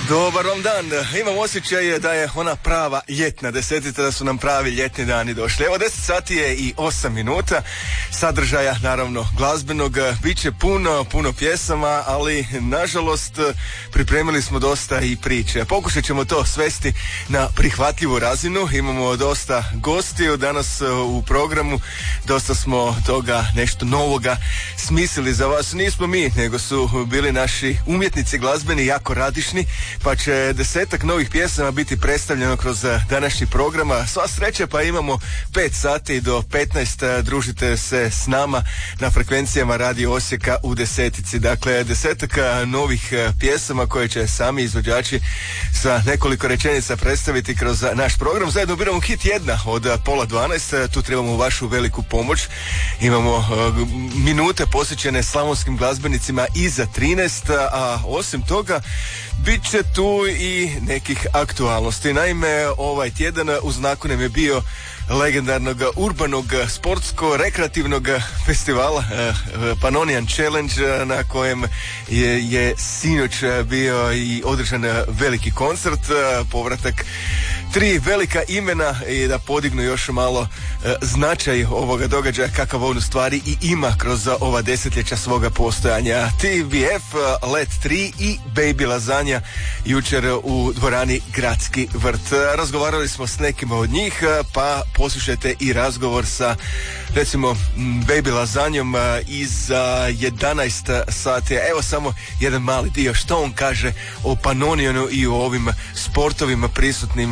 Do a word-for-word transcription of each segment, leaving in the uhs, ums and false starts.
Dobar vam dan. Imam osjećaj da je ona prava ljetna desetica, da su nam pravi ljetni dani došli. Evo deset sati je i osam minuta. Sadržaja, naravno, glazbenog. Biće puno, puno pjesama, ali nažalost pripremili smo dosta i priče. Pokušat ćemo to svesti na prihvatljivu razinu. Imamo dosta gostiju danas u programu. Dosta smo toga, nešto novoga smislili za vas. Nismo mi, nego su bili naši umjetnici glazbeni, jako radišni. Pa će desetak novih pjesama biti predstavljeno kroz današnji program. Sva sreća, pa imamo pet sati do petnaest. Družite se s nama na frekvencijama Radio Osijeka u desetici. Dakle, desetak novih pjesama koje će sami izvođači sa nekoliko rečenica predstaviti kroz naš program. Zajedno biramo hit jedna od pola dvanaest. Tu trebamo vašu veliku pomoć. Imamo minute posvećene slavonskim glazbenicima iza trinaest, a osim toga bit će tu i nekih aktualnosti. Naime, ovaj tjedan u znaku nam je bio legendarnog urbanog sportsko-rekreativnog festivala Pannonian Challenge, na kojem je, je sinoć bio i održan veliki koncert, povratak tri velika imena i da podignu još malo značaj ovoga događaja kakav on u stvari i ima kroz ova desetljeća svoga postojanja. T B F, Let tri i Baby Lasagna jučer u dvorani Gradski vrt. Razgovarali smo s nekima od njih, pa poslušajte i razgovor sa, recimo, Baby Lasagnjom iz jedanaest sati. Evo samo jedan mali dio što on kaže o Pannonianu i o ovim sportovima prisutnim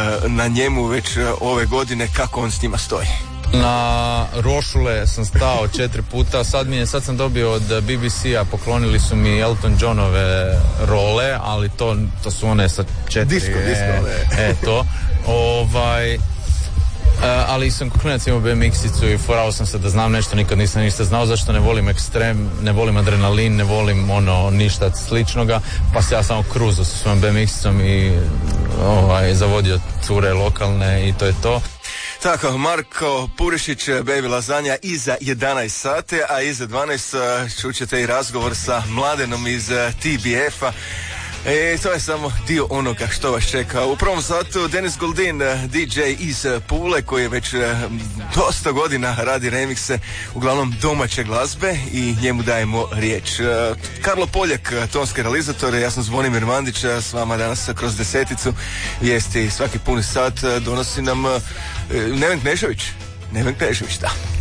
na njemu već ove godine, kako on s njima stoji. Na Rošule sam stao četiri puta, sad, mi je, sad sam dobio od B B C-a, poklonili su mi Elton Johnove role, ali to, to su one sa četiri... Disco, disco, e, e, to. Ovaj... Uh, ali sam klinac imao B M X-icu i forao sam se da znam nešto, nikad nisam ništa znao, zašto ne volim ekstrem, ne volim adrenalin, ne volim ono ništa sličnoga, pa se ja samo kruzao sa svojom B M X-icom i ovaj, zavodio cure lokalne i to je to. Tako, Marko Purišić, Baby Lasagna iza jedanaest sati, a iza dvanaest čućete i razgovor sa Mladenom iz T B F-a. E, to je samo dio onoga što vas čeka. U prvom satu Denis Goldin, D J iz Pule, koji je već dosta godina radi remikse, uglavnom domaće glazbe, i njemu dajemo riječ. Karlo Poljak, tonski realizator, ja sam Zvonimir Mandić, s vama danas kroz deseticu. Vijesti svaki puni sat donosi nam Neven Knežević. Neven Knežević, da.